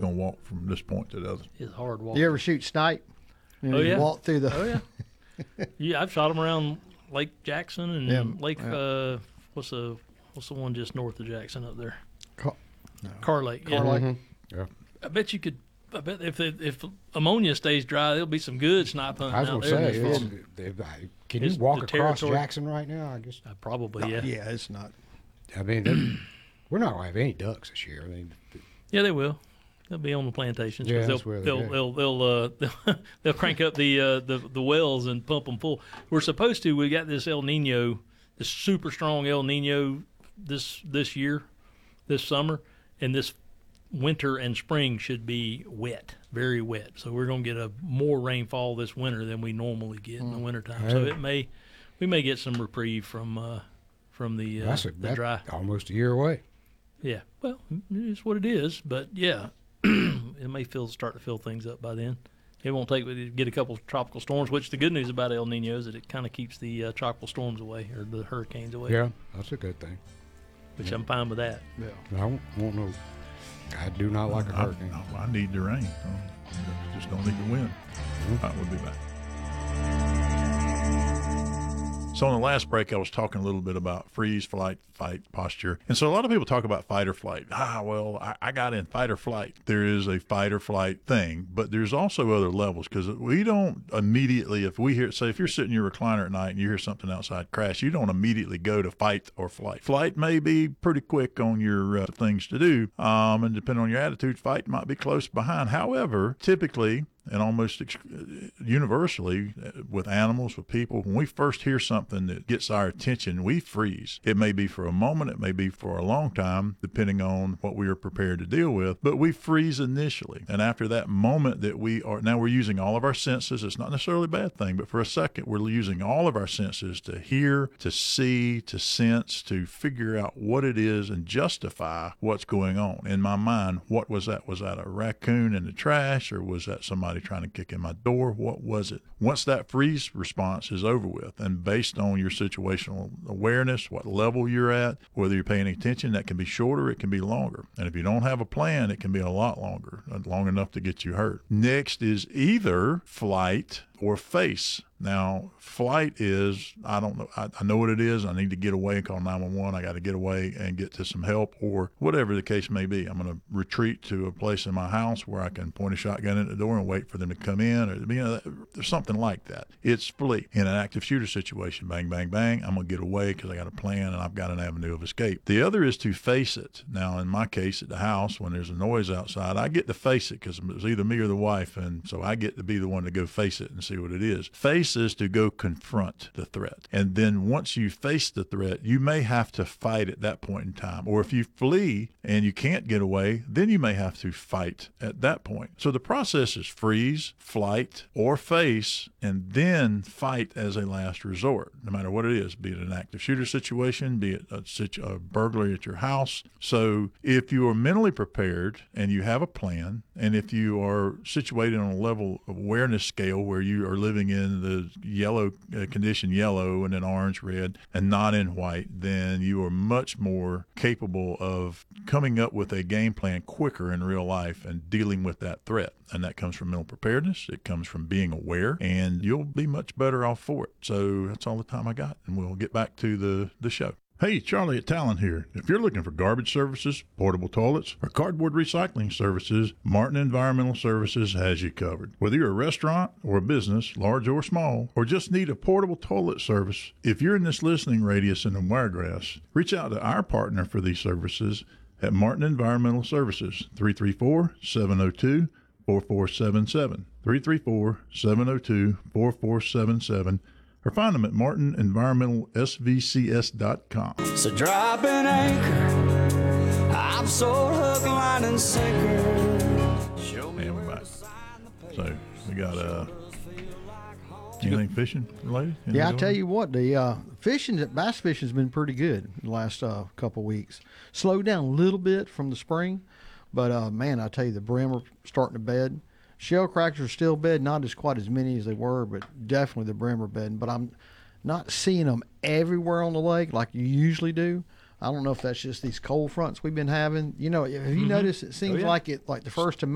going to walk from this point to the other. It's hard walking. You ever shoot snipe? You know, Oh, you yeah. walk through the. Oh yeah. Yeah, I've shot them around Lake Jackson and Yeah, Lake. yeah. What's the one just north of Jackson up there? No. Car Lake. Car Yeah. Lake. Yeah. I bet you could. I bet if ammonia stays dry, there'll be some good snipe hunting I was out going there. to this say, fall. can It's you walk the across territory. Jackson right now? I guess. Probably, yeah. Yeah, it's not. I mean, we're not going to have any ducks this year. I mean, Yeah, they will. They'll be on the plantations. 'Cause Yeah, that's where they'll they they'll crank up the wells and pump them full. We're supposed to. We got this El Nino, this super strong El Nino this year, this summer, and this winter and spring should be wet, very wet. So we're going to get a more rainfall this winter than we normally get in the wintertime. So we may get some reprieve from the that's dry. almost a year away. Yeah, well, it's what it is. But yeah, it may start to fill things up by then. It won't take to get a couple of tropical storms. Which the good news about El Nino is that it kind of keeps the tropical storms away or the hurricanes away. Yeah, that's a good thing. Which I'm fine with that. Yeah. I won't know. I do not like a hurricane. I need the rain. Just don't need the wind. We'll be back. So on the last break, I was talking a little bit about freeze, flight, fight, posture. And so a lot of people talk about fight or flight. Well, I got in fight or flight. There is a fight or flight thing, but there's also other levels because we don't immediately, if you're sitting in your recliner at night and you hear something outside crash, you don't immediately go to fight or flight. Flight may be pretty quick on your things to do, and depending on your attitude, fight might be close behind. However, typically, and almost universally with animals, with people, when we first hear something that gets our attention, we freeze. It may be for a moment, it may be for a long time, depending on what we are prepared to deal with, but we freeze initially. And after that moment that we're using all of our senses. It's not necessarily a bad thing, but for a second, we're using all of our senses to hear, to see, to sense, to figure out what it is and justify what's going on. In my mind, what was that? Was that a raccoon in the trash, or was that somebody trying to kick in my door? What was it? Once that freeze response is over with, and based on your situational awareness, what level you're at, whether you're paying attention, that can be shorter, it can be longer. And if you don't have a plan, it can be a lot longer, long enough to get you hurt. Next is either flight or face. Now, flight is, I don't know, I know what it is. I need to get away and call 911. I got to get away and get to some help, or whatever the case may be. I'm going to retreat to a place in my house where I can point a shotgun at the door and wait for them to come in, or there's something like that. It's flee. In an active shooter situation, bang, bang, bang, I'm going to get away because I got a plan and I've got an avenue of escape. The other is to face it. Now, in my case, at the house, when there's a noise outside, I get to face it because it's either me or the wife, and so I get to be the one to go face it and see what it is. Face is to go confront the threat. And then once you face the threat, you may have to fight at that point in time. Or if you flee and you can't get away, then you may have to fight at that point. So the process is freeze, flight, or face, and then fight as a last resort, no matter what it is, be it an active shooter situation, be it a burglary at your house. So if you are mentally prepared and you have a plan, and if you are situated on a level of awareness scale where you are living in the yellow condition yellow and then orange, red, and not in white, then you are much more capable of coming up with a game plan quicker in real life and dealing with that threat. And that comes from mental preparedness. It comes from being aware, and you'll be much better off for it. So that's all the time I got, and we'll get back to the show. Hey, Charlie at Talon here. If you're looking for garbage services, portable toilets, or cardboard recycling services, Martin Environmental Services has you covered. Whether you're a restaurant or a business, large or small, or just need a portable toilet service, if you're in this listening radius in the Wiregrass, reach out to our partner for these services at Martin Environmental Services, 334-702-4477, 334-702-4477, or find them at martinenvironmentalsvcs.com. So drop an anchor. I've sold hook, line, and sinker. Show me And we're where back. to sign the paper. So we got anything fishing related? Yeah, I tell you what, the bass fishing's been pretty good the last couple weeks. Slowed down a little bit from the spring, but man, I tell you, the brim are starting to bed. Shell crackers are still bed, not as quite as many as they were, but definitely the brim are bedding. But I'm not seeing them everywhere on the lake like you usually do. I don't know if that's just these cold fronts we've been having. You know, have you noticed it seems like the first of